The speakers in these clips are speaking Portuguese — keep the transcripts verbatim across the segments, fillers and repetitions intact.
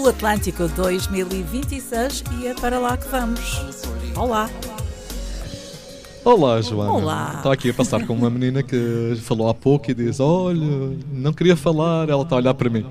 O Atlântico dois mil e vinte e seis e é para lá que vamos. Olá! Olá, Joana. Olá. Estou aqui a passar com uma menina que falou há pouco e diz: olha, não queria falar, ela está a olhar para mim.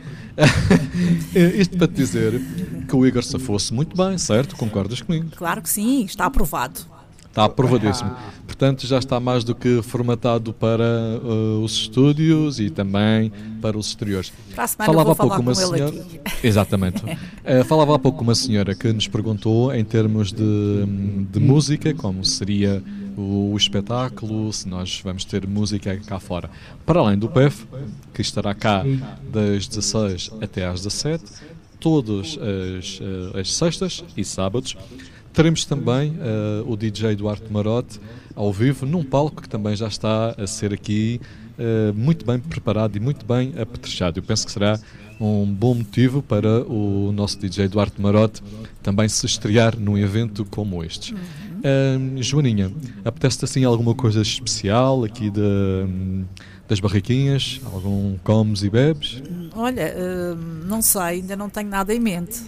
Isto para te dizer que o Igor se fosse muito bem, certo? Concordas comigo? Claro que sim, está aprovado. Está aprovadíssimo. Portanto, já está mais do que formatado para uh, os estúdios e também para os exteriores. Para a semana falava vou há pouco falar uma com ele senhora... aqui. Exatamente. uh, falava há pouco uma senhora que nos perguntou em termos de, de música, como seria o, o espetáculo, se nós vamos ter música cá fora. Para além do P E F, que estará cá das dezasseis até às dezassete, todas as, as sextas e sábados, teremos também uh, o D J Duarte Marote ao vivo num palco que também já está a ser aqui uh, muito bem preparado e muito bem apetrechado. Eu penso que será um bom motivo para o nosso D J Duarte Marote também se estrear num evento como este. Uhum. Uh, Joaninha, apetece-te assim alguma coisa especial aqui de, um, das barraquinhas? Algum comes e bebes? Olha, uh, não sei, ainda não tenho nada em mente.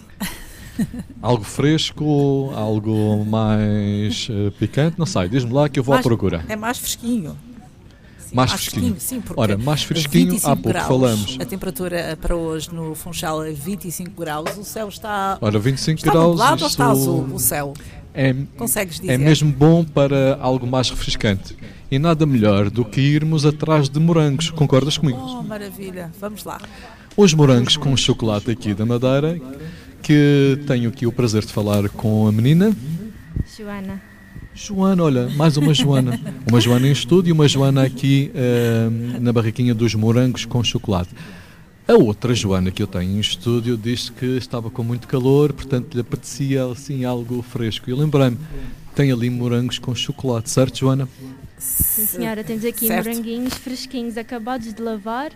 Algo fresco, algo mais uh, picante, não sei, diz-me lá que eu vou mais, à procura. É mais fresquinho. Sim, mais, mais fresquinho. fresquinho, sim, porque Ora, mais fresquinho, há pouco graus, falamos. A temperatura para hoje no Funchal é vinte e cinco graus, o céu está... Ora, vinte e cinco está graus, nublado ou isso está azul o céu? É, Consegues dizer? É mesmo bom para algo mais refrescante. E nada melhor do que irmos atrás de morangos, concordas comigo? Oh, maravilha, vamos lá. Os morangos com chocolate aqui da Madeira, que tenho aqui o prazer de falar com a menina Joana. Joana, olha, mais uma Joana. Uma Joana em estúdio e uma Joana aqui uh, na barraquinha dos morangos com chocolate. A outra Joana que eu tenho em estúdio disse que estava com muito calor, portanto lhe apetecia assim algo fresco. E lembrei-me, tem ali morangos com chocolate, certo, Joana? Sim, senhora, temos aqui certo. moranguinhos fresquinhos acabados de lavar.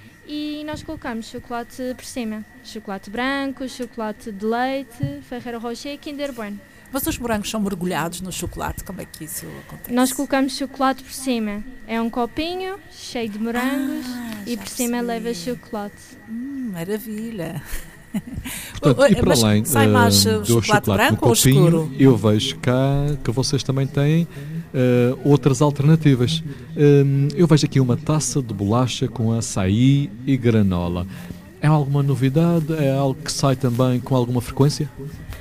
E nós colocamos chocolate por cima. Chocolate branco, chocolate de leite, Ferrero Rocher e Kinder Bueno. Mas os morangos são mergulhados no chocolate, como é que isso acontece? Nós colocamos chocolate por cima. É um copinho cheio de morangos ah, e por percebi. cima leva chocolate. Hum, maravilha! Portanto, e para Mas além sai mais uh, uh, do chocolate, chocolate branco no ou copinho, escuro? eu vejo cá que vocês também têm uh, outras alternativas. Um, eu vejo aqui uma taça de bolacha com açaí e granola. É alguma novidade? É algo que sai também com alguma frequência?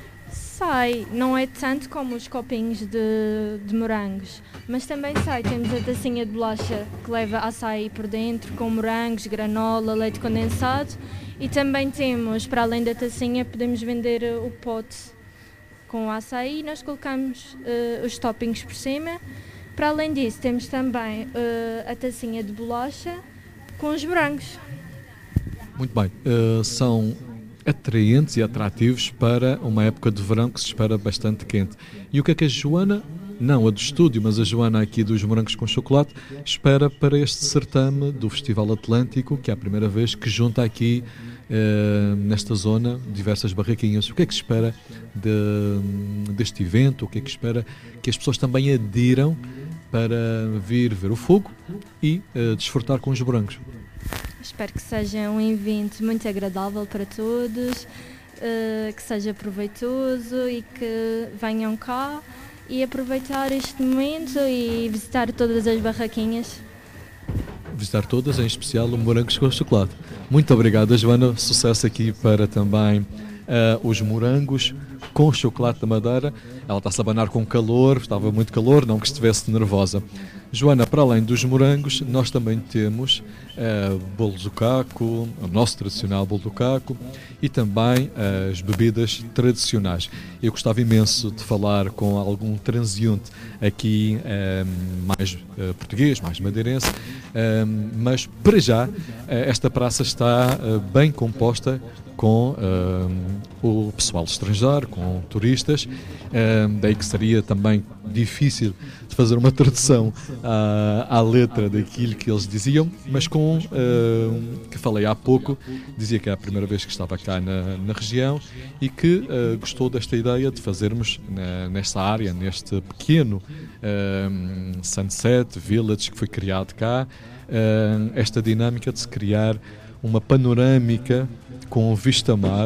Sai, não é tanto como os copinhos de, de morangos, mas também sai. Temos a tacinha de bolacha que leva açaí por dentro, com morangos, granola, leite condensado. E também temos, para além da tacinha, podemos vender o pote com o açaí e nós colocamos uh, os toppings por cima. Para além disso, temos também uh, a tacinha de bolacha com os morangos. Muito bem, uh, são atraentes e atrativos para uma época de verão que se espera bastante quente. E o que é que a Joana, não a do estúdio, mas a Joana aqui dos morangos com chocolate, espera para este certame do Festival Atlântico, que é a primeira vez que junta aqui eh, nesta zona diversas barraquinhas? O que é que se espera de, deste evento? O que é que espera que as pessoas também adiram para vir ver o fogo e eh, desfrutar com os morangos? Espero que seja um evento muito agradável para todos, uh, que seja proveitoso e que venham cá e aproveitar este momento e visitar todas as barraquinhas. Visitar todas, em especial o morangos com chocolate. Muito obrigado, Joana. Sucesso aqui para também uh, os morangos com chocolate da Madeira. Ela está-se a abanar com calor, estava muito calor, não que estivesse nervosa. Joana, para além dos morangos, nós também temos uh, bolo do caco, o nosso tradicional bolo do caco e também uh, as bebidas tradicionais. Eu gostava imenso de falar com algum transeunte aqui uh, mais uh, português, mais madeirense, uh, mas para já uh, esta praça está uh, bem composta com uh, o pessoal estrangeiro, com turistas, uh, daí que seria também difícil de fazer uma tradução à, à letra daquilo que eles diziam, mas com uh, que falei há pouco, dizia que é a primeira vez que estava cá na, na região e que uh, gostou desta ideia de fazermos na, nesta área, neste pequeno uh, Sunset Village que foi criado cá, uh, esta dinâmica de se criar uma panorâmica com vista-mar,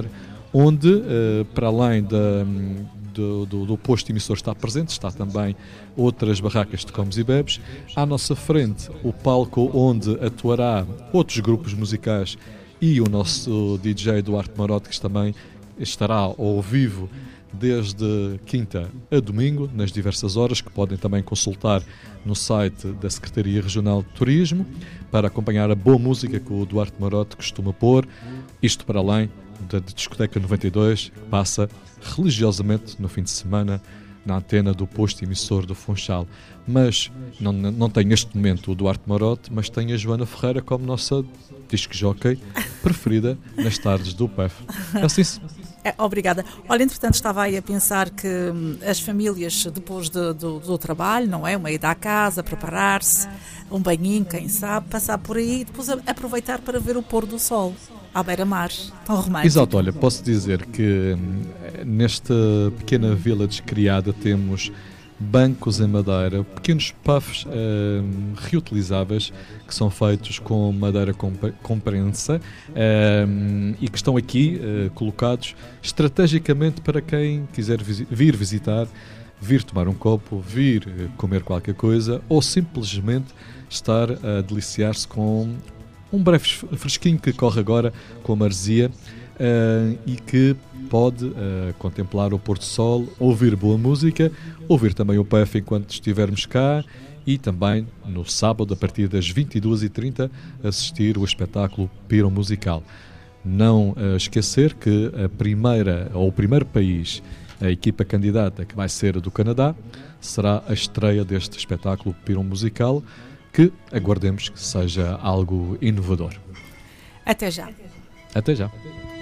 onde, uh, para além da, do, do, do posto emissor estar presente, está também outras barracas de comes e bebes. À nossa frente, o palco onde atuará outros grupos musicais e o nosso D J Duarte Marote, que também estará ao vivo desde quinta a domingo, nas diversas horas, que podem também consultar no site da Secretaria Regional de Turismo, para acompanhar a boa música que o Duarte Marote costuma pôr, isto para além da Discoteca noventa e dois, que passa religiosamente no fim de semana na antena do posto emissor do Funchal. Mas não, não tem neste momento o Duarte Marote, mas tem a Joana Ferreira como nossa disc jockey preferida nas tardes do P E F. É assim. É, obrigada. Olha, entretanto, estava aí a pensar que hum, as famílias, depois de, do, do trabalho, não é? Uma ida à casa, preparar-se, um banhinho, quem sabe, passar por aí e depois a, aproveitar para ver o pôr do sol à beira-mar, tão romântico. Exato, olha, posso dizer que hum, nesta pequena vila descriada temos bancos em madeira, pequenos puffs hum, reutilizáveis que são feitos com madeira com, com prensa hum, e que estão aqui uh, colocados estrategicamente para quem quiser visi- vir visitar, vir tomar um copo, vir uh, comer qualquer coisa ou simplesmente estar a deliciar-se com um breve fresquinho que corre agora com a maresia uh, e que pode uh, contemplar o pôr do sol, ouvir boa música, ouvir também o P E F enquanto estivermos cá e também no sábado, a partir das vinte e duas e trinta, assistir o espetáculo Piro Musical. Não uh, esquecer que a primeira, ou o primeiro país, a equipa candidata, que vai ser do Canadá, será a estreia deste espetáculo Piro Musical, que aguardemos que seja algo inovador. Até já. Até já.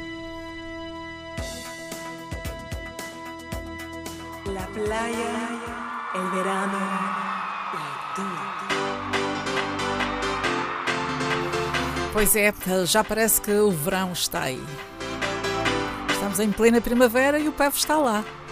La playa, el verano y tú. Pois é, já parece que o verão está aí. Estamos em plena primavera e o P E F está lá.